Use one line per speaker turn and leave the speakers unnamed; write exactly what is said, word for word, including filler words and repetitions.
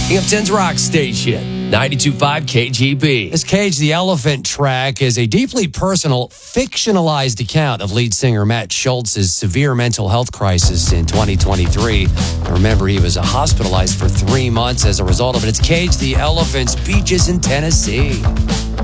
Hampton's Rock Station, ninety-two point five K G B.
This Cage the Elephant track is a deeply personal, fictionalized account of lead singer Matt Schultz's severe mental health crisis in twenty twenty-three. Remember, he was hospitalized for three months as a result of it. It's Cage the Elephant's Beaches in Tennessee.